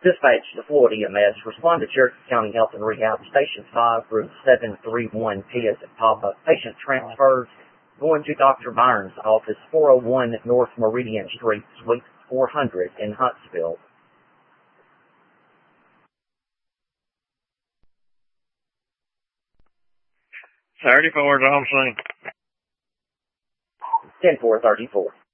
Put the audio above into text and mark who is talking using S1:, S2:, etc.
S1: Dispatch to Florida EMS. Respond to Cherokee County Health and Rehab, Station 5 through 731 P.S. at Papa. Patient transfers going to Dr. Byron's office, 401 North Meridian Street, Suite 400 in Huntsville.
S2: Saturday 4 is on scene.
S1: 10-4-34.